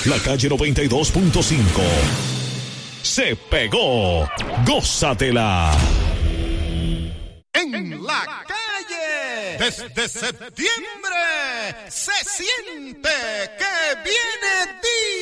La calle 92.5 se pegó. Gózatela. En la calle, desde septiembre, se siente que viene día.